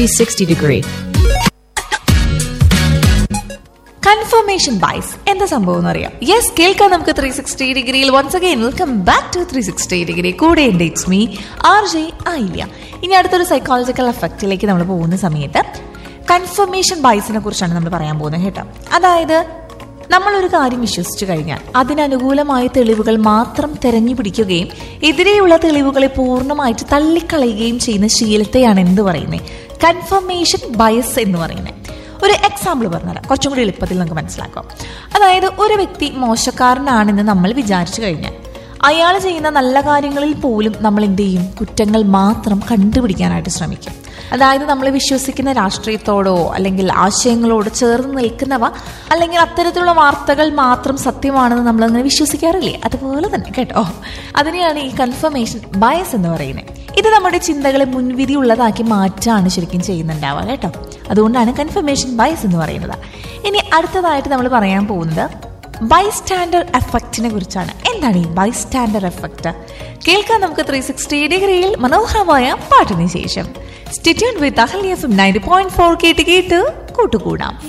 360 degree. Confirmation bias എന്താ സംഭവം എന്ന് അറിയാം? യെസ്, കേൾക്കാം നമുക്ക് 360 ഡിഗ്രിയിൽ. Once again welcome back to 360 degree. കൂടെ ഉണ്ട് ഇറ്റ്സ് മീ RJ ആയില്ല. ഇനി അടുത്തൊരു സൈക്കോളജിക്കൽ എഫക്റ്റിലേക്ക് നമ്മൾ പോകുന്ന സമയത്ത് കൺഫർമേഷൻ ബയസിനെ കുറിച്ചാണ് നമ്മൾ പറയാൻ പോകുന്നത് കേട്ടോ. അതായത് നമ്മളൊരു കാര്യം വിശ്വസിച്ചു കഴിഞ്ഞാൽ അതിനനുകൂലമായ തെളിവുകൾ മാത്രം തെരഞ്ഞു പിടിക്കുകയും എതിരെയുള്ള തെളിവുകളെ പൂർണ്ണമായിട്ട് തള്ളിക്കളയുകയും ചെയ്യുന്ന ശീലത്തെയാണ് എന്ത് പറയുന്നത്? കൺഫർമേഷൻ ബയസ് എന്ന് പറയുന്നത്. ഒരു എക്സാമ്പിൾ പറഞ്ഞുതരാം, കുറച്ചും കൂടി എളുപ്പത്തിൽ നമുക്ക് മനസ്സിലാക്കാം. അതായത് ഒരു വ്യക്തി മോശക്കാരനാണെന്ന് നമ്മൾ വിചാരിച്ചു കഴിഞ്ഞാൽ അയാൾ ചെയ്യുന്ന നല്ല കാര്യങ്ങളിൽ പോലും നമ്മൾ എന്ത് ചെയ്യും? കുറ്റങ്ങൾ മാത്രം കണ്ടുപിടിക്കാനായിട്ട് ശ്രമിക്കും. അതായത് നമ്മൾ വിശ്വസിക്കുന്ന രാഷ്ട്രീയത്തോടോ അല്ലെങ്കിൽ ആശയങ്ങളോട് ചേർന്ന് നിൽക്കുന്നവ അല്ലെങ്കിൽ അത്തരത്തിലുള്ള വാർത്തകൾ മാത്രം സത്യമാണെന്ന് നമ്മളങ്ങനെ വിശ്വസിക്കാറില്ലേ? അതുപോലെ തന്നെ കേട്ടോ. അതിനെയാണ് ഈ കൺഫർമേഷൻ ബയസ് എന്ന് പറയുന്നത്. ഇത് നമ്മുടെ ചിന്തകളെ മുൻവിധി ഉള്ളതാക്കി മാറ്റാണ് ശരിക്കും ചെയ്യുന്നുണ്ടാവുക കേട്ടോ. അതുകൊണ്ടാണ് കൺഫർമേഷൻ ബയസ് എന്ന് പറയുന്നത്. ഇനി അടുത്തതായിട്ട് നമ്മൾ പറയാൻ പോകുന്നത് ബൈസ്റ്റാൻഡർ എഫക്റ്റിനെ കുറിച്ചാണ്. എന്താണ് ഈ ബൈസ്റ്റാൻഡർ എഫക്റ്റ്? കേൾക്കാൻ നമുക്ക് 360 ഡിഗ്രിയിൽ മനോഹരമായ പാട്ടിന് ശേഷം. സ്റ്റേ ട്യൂൺഡ് വിത്ത് അഹല്യ FM 90.4 കേട്ട് കൂട്ടുകൂടാം.